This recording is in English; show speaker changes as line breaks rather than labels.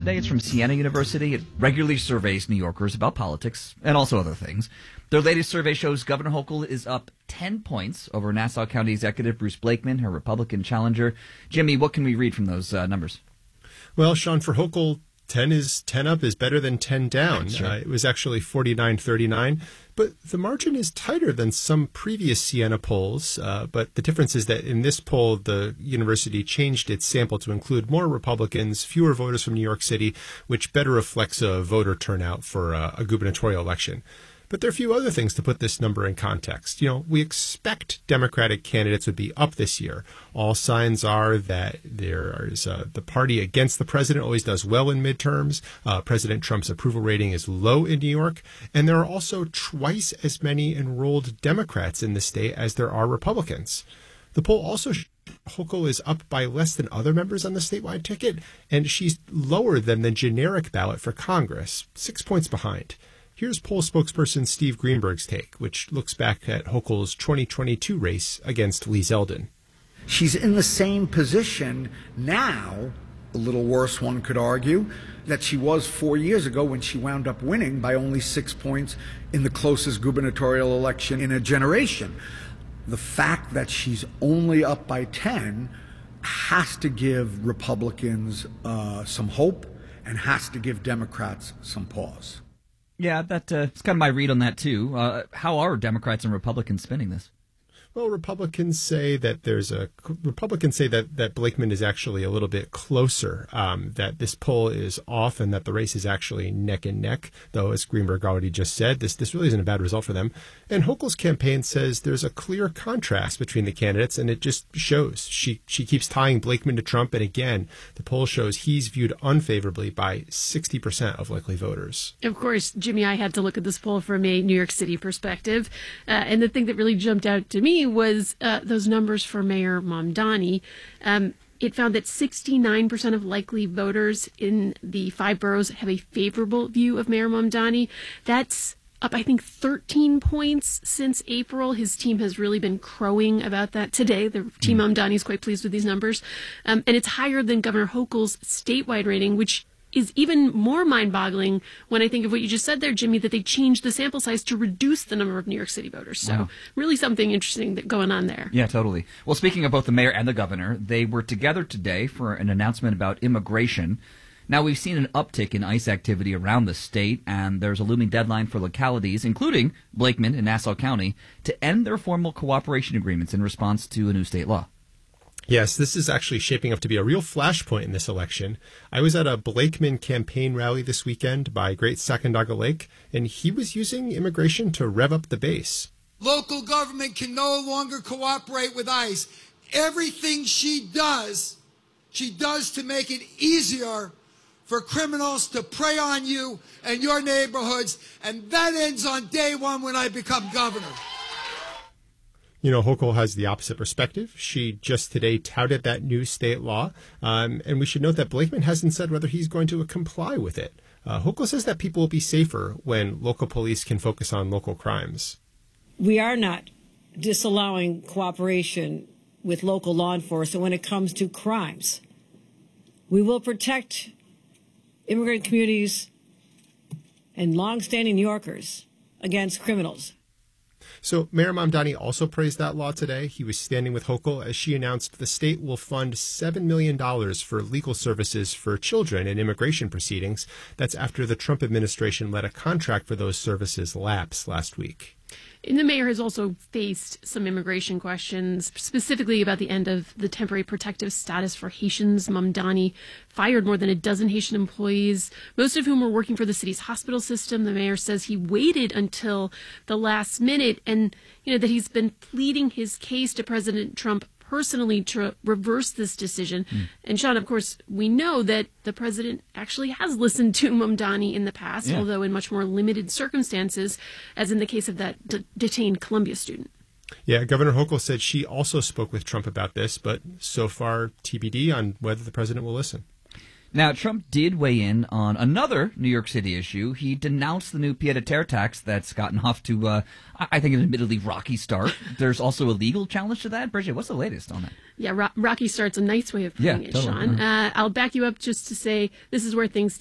today. It's from Siena University. It regularly surveys New Yorkers about politics and also other things. Their latest survey shows Governor Hochul is up 10 points over Nassau County Executive Bruce Blakeman, her Republican challenger. Jimmy, what can we read from those numbers?
Well, Sean, for Hochul, 10 up is better than 10 down.
Sure.
It was actually 49-39, but the margin is tighter than some previous Siena polls. But the difference is that in this poll, the university changed its sample to include more Republicans, fewer voters from New York City, which better reflects a voter turnout for a gubernatorial election. But there are a few other things to put this number in context. We expect Democratic candidates would be up this year. All signs are that there is the party against the president always does well in midterms. President Trump's approval rating is low in New York. And there are also twice as many enrolled Democrats in the state as there are Republicans. The poll also Hochul is up by less than other members on the statewide ticket, and she's lower than the generic ballot for Congress, 6 points behind. Here's poll spokesperson Steve Greenberg's take, which looks back at Hochul's 2022 race against Lee Zeldin.
She's in the same position now, a little worse one could argue, that she was 4 years ago when she wound up winning by only 6 points in the closest gubernatorial election in a generation. The fact that she's only up by 10 has to give Republicans some hope and has to give Democrats some pause.
Yeah, that's kind of my read on that, too. How are Democrats and Republicans spinning this?
Well, Republicans say that that Blakeman is actually a little bit closer, that this poll is off and that the race is actually neck and neck, though, as Greenberg already just said, this really isn't a bad result for them. And Hochul's campaign says there's a clear contrast between the candidates, and it just shows. She keeps tying Blakeman to Trump, and again, the poll shows he's viewed unfavorably by 60% of likely voters.
Of course, Jimmy, I had to look at this poll from a New York City perspective, and the thing that really jumped out to me was those numbers for Mayor Mamdani. It found that 69% of likely voters in the 5 boroughs have a favorable view of Mayor Mamdani. That's up, I think, 13 points since April. His team has really been crowing about that today. The team Mamdani is quite pleased with these numbers. And it's higher than Governor Hochul's statewide rating, which is even more mind-boggling when I think of what you just said there, Jimmy, that they changed the sample size to reduce the number of New York City voters. So really something interesting going on there.
Yeah, totally. Well, speaking of both the mayor and the governor, they were together today for an announcement about immigration. Now, we've seen an uptick in ICE activity around the state, and there's a looming deadline for localities, including Blakeman in Nassau County, to end their formal cooperation agreements in response to a new state law.
Yes, this is actually shaping up to be a real flashpoint in this election. I was at a Blakeman campaign rally this weekend by Great Sacandaga Lake, and he was using immigration to rev up the base.
Local government can no longer cooperate with ICE. Everything she does to make it easier for criminals to prey on you and your neighborhoods, and that ends on day one when I become governor.
Hochul has the opposite perspective. She just today touted that new state law, and we should note that Blakeman hasn't said whether he's going to comply with it. Hochul says that people will be safer when local police can focus on local crimes.
We are not disallowing cooperation with local law enforcement when it comes to crimes. We will protect immigrant communities and longstanding New Yorkers against criminals.
So Mayor Mamdani also praised that law today. He was standing with Hochul as she announced the state will fund $7 million for legal services for children in immigration proceedings. That's after the Trump administration let a contract for those services lapse last week.
And the mayor has also faced some immigration questions, specifically about the end of the temporary protective status for Haitians. Mamdani fired more than a dozen Haitian employees, most of whom were working for the city's hospital system. The mayor says he waited until the last minute and, that he's been pleading his case to President Trump personally to reverse this decision. And Sean, of course, we know that the president actually has listened to Mamdani in the past, although in much more limited circumstances, as in the case of that detained Columbia student.
Yeah, Governor Hochul said she also spoke with Trump about this, but so far TBD on whether the president will listen.
Now, Trump did weigh in on another New York City issue. He denounced the new pied-à-terre tax that's gotten off to, I think, an admittedly rocky start. There's also a legal challenge to that. Bridget, what's the latest on that?
Yeah, rocky start's a nice way of putting it,
totally.
Sean. I'll back you up just to say this is where things